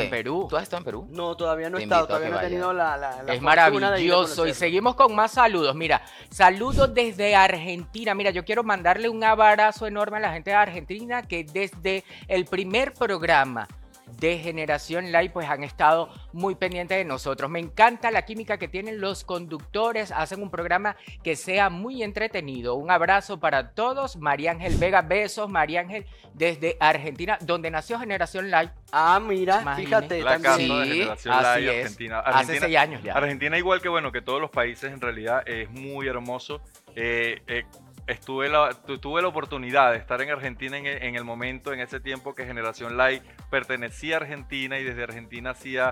en Perú. ¿Tú has estado en Perú? No, todavía no he Te estado, invito a todavía que no he tenido la Es fortuna de ir a maravilloso. Y conocerlo. seguimos con más saludos. Mira, saludos desde Argentina. Mira, yo quiero mandarle un abrazo enorme a la gente de Argentina que desde el primer programa de Generación Live pues han estado muy pendientes de nosotros. Me encanta la química que tienen los conductores, hacen un programa que sea muy entretenido. Un abrazo para todos. María Ángel Vega, besos María Ángel desde Argentina, donde nació Generación Live. Ah, mira, Imagínate. fíjate, La casa también. de Sí, Generación así Live es. Argentina. Hace 6 años ya. Argentina, igual que bueno, que todos los países en realidad es muy hermoso. Tuve la oportunidad de estar en Argentina en el momento, en ese tiempo que Generación Live pertenecía a Argentina y desde Argentina hacía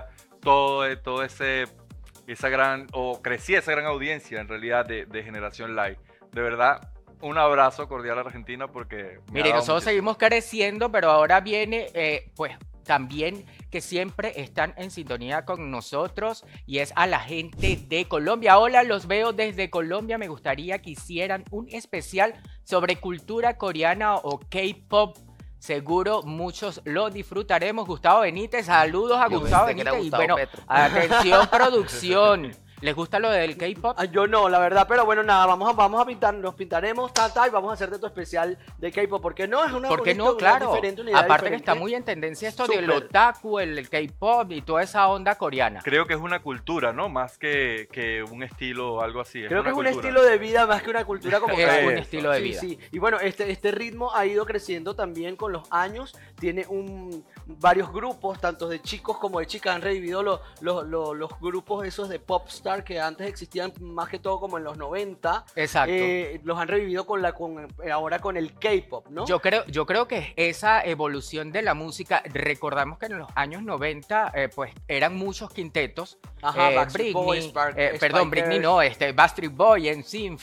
crecía esa gran audiencia en realidad de Generación Live. De verdad, un abrazo cordial a Argentina porque Mire, nosotros seguimos creciendo, pero ahora viene, pues, también que siempre están en sintonía con nosotros y es a la gente de Colombia. Hola, los veo desde Colombia. Me gustaría que hicieran un especial sobre cultura coreana o K-pop. Seguro muchos lo disfrutaremos. Gustavo Benítez, saludos a Yo Gustavo pensé que era Benítez. Y Gustavo bueno, Petro. atención producción. ¿Les gusta lo del K-pop? Ah, yo no, la verdad, pero bueno, nada, vamos a pintar, nos pintaremos, y vamos a hacerte tu especial de K-pop, porque no es una ¿Por qué una no? idea Claro. diferente, una idea Aparte que diferente. está muy en tendencia esto del Súper. otaku, el K-pop y toda esa onda coreana. Creo que es una cultura, ¿no? Más que un estilo o algo así. Creo que es un cultura. estilo de vida más que una cultura como Es tal. un estilo de Sí, vida. sí. Y bueno, este ritmo ha ido creciendo también con los años. Tiene varios grupos, tanto de chicos como de chicas. Han revivido los grupos esos de popstar que antes existían más que todo como en los 90. Exacto. Los han revivido ahora con el K-pop, ¿no? Yo creo que esa evolución de la música, recordamos que en los años 90 pues eran muchos quintetos. Ajá, Backstreet Boys, Perdón, Spice Britney Girls. no, Backstreet Boys, NSYNC,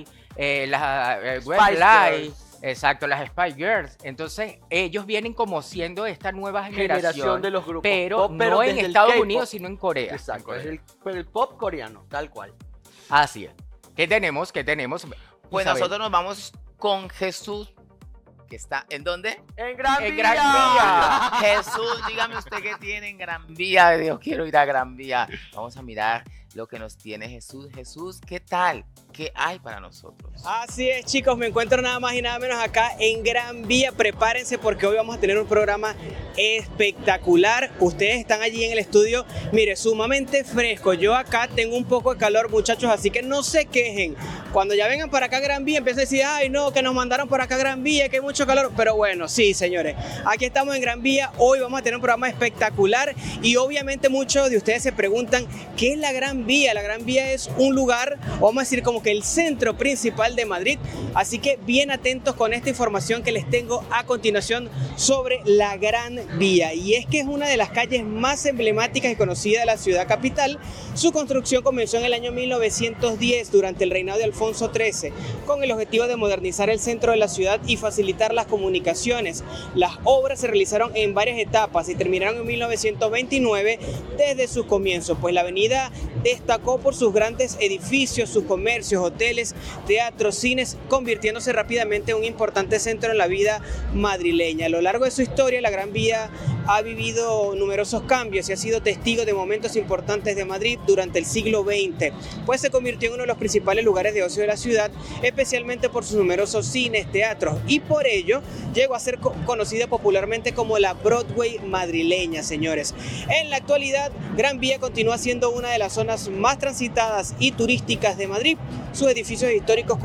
Spice Westlife, Girls. exacto, las Spice Girls. Entonces ellos vienen como siendo esta nueva generación de los grupos pero pop, no en desde el Estados K-pop. Unidos, sino en Corea. Exacto, es el pop coreano, tal cual. Así es. ¿Qué tenemos? Pues Isabel. nosotros nos vamos con Jesús, que está ¿en dónde? En Gran En Vía. Gran Vía. Jesús, dígame usted qué tiene en Gran Vía. Yo quiero ir a Gran Vía. Vamos a mirar lo que nos tiene Jesús. Jesús, ¿qué tal? ¿Qué hay para nosotros? Así es, chicos, me encuentro nada más y nada menos acá en Gran Vía. Prepárense porque hoy vamos a tener un programa espectacular. Ustedes están allí en el estudio, mire, sumamente fresco. Yo acá tengo un poco de calor, muchachos, así que no se quejen. Cuando ya vengan para acá a Gran Vía, empiezan a decir, ay, no, que nos mandaron por acá a Gran Vía, que hay mucho calor. Pero bueno, sí, señores, aquí estamos en Gran Vía. Hoy vamos a tener un programa espectacular y obviamente muchos de ustedes se preguntan, ¿qué es la Gran Vía? La Gran Vía es un lugar, vamos a decir, como que el centro principal de Madrid. Así que bien atentos con esta información que les tengo a continuación sobre la Gran Vía. Y es que es una de las calles más emblemáticas y conocidas de la ciudad capital. Su construcción comenzó en el año 1910 durante el reinado de Alfonso XIII, con el objetivo de modernizar el centro de la ciudad y facilitar las comunicaciones. Las obras se realizaron en varias etapas y terminaron en 1929 desde sus comienzos, pues la avenida destacó por sus grandes edificios, sus comercios, hoteles, teatros, cines, convirtiéndose rápidamente en un importante centro en la vida madrileña. A lo largo de su historia, la Gran Vía ha vivido numerosos cambios y ha sido testigo de momentos importantes de Madrid durante el siglo XX, pues se convirtió en uno de los principales lugares de ocio de la ciudad, especialmente por sus numerosos cines, teatros, y por ello llegó a ser conocida popularmente como la Broadway madrileña, señores. En la actualidad, Gran Vía continúa siendo una de las zonas más transitadas y turísticas de Madrid. Sus edificios históricos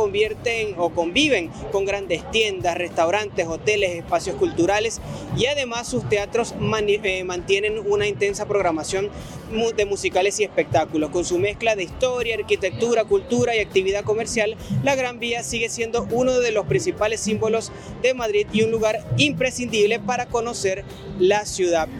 conviven con grandes tiendas, restaurantes, hoteles, espacios culturales y además sus teatros mantienen una intensa programación de musicales y espectáculos. Con su mezcla de historia, arquitectura, cultura y actividad comercial, la Gran Vía sigue siendo uno de los principales símbolos de Madrid y un lugar imprescindible para conocer la ciudad.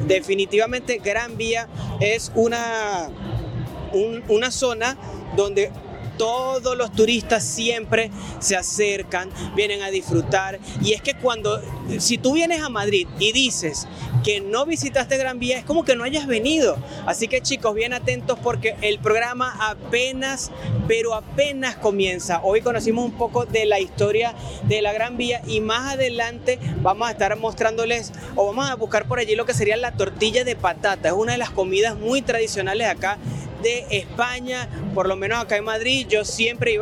Definitivamente Gran Vía es una zona donde todos los turistas siempre se acercan, vienen a disfrutar. Y es que si tú vienes a Madrid y dices que no visitaste Gran Vía, es como que no hayas venido. Así que chicos, bien atentos porque el programa apenas comienza. Hoy conocimos un poco de la historia de la Gran Vía y más adelante vamos a estar mostrándoles o vamos a buscar por allí lo que sería la tortilla de patata. Es una de las comidas muy tradicionales acá de España, por lo menos acá en Madrid. Yo siempre iba